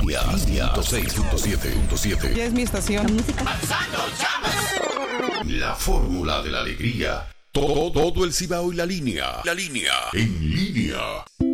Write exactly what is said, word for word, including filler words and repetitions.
Línea ciento seis punto siete. Ya es mi estación. La música. La fórmula de la alegría. Todo, todo el Cibao y la línea. La línea. En línea.